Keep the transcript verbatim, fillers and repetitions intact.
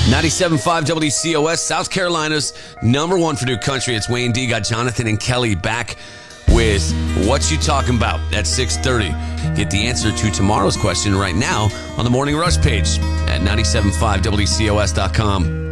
ninety-seven point five W C O S, South Carolina's number one for new country. It's Wayne D. Got Jonathan and Kelly back with What You Talking About at six thirty. Get the answer to tomorrow's question right now on the Morning Rush page at ninety-seven point five W C O S dot com.